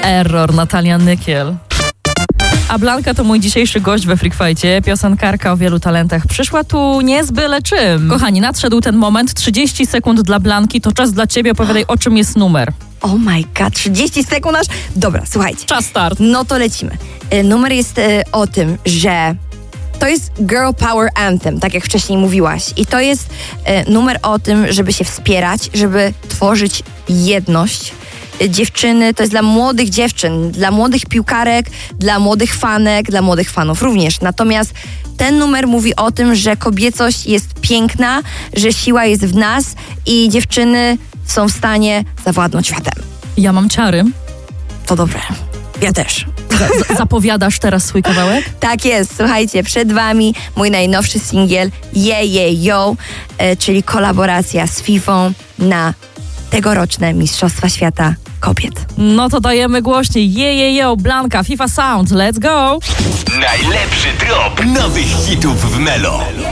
Error, Natalia Nykiel. A Blanka to mój dzisiejszy gość we Freak Fight'cie, piosenkarka o wielu talentach. Przyszła tu nie z byle czym. Kochani, nadszedł ten moment, 30 sekund dla Blanki, to czas dla ciebie, opowiadaj o czym jest numer. Oh my god, 30 sekund aż? Dobra, słuchajcie. Czas start. No to lecimy. Numer jest o tym, że to jest Girl Power Anthem, tak jak wcześniej mówiłaś. I to jest numer o tym, żeby się wspierać, żeby tworzyć jedność. Dziewczyny, to jest dla młodych dziewczyn, dla młodych piłkarek, dla młodych fanek, dla młodych fanów również. Natomiast ten numer mówi o tym, że kobiecość jest piękna, że siła jest w nas i dziewczyny są w stanie zawładnąć światem. Ja mam ciary. To dobre. Ja też. Zapowiadasz teraz swój kawałek? Tak jest, słuchajcie, przed wami mój najnowszy singiel Yeah Yeah Yo, czyli kolaboracja z Fifą na tegoroczne Mistrzostwa Świata Kobiet. No to dajemy głośniej. Yo, Blanka, FIFA Sound, let's go! Najlepszy drop nowych hitów w Melo.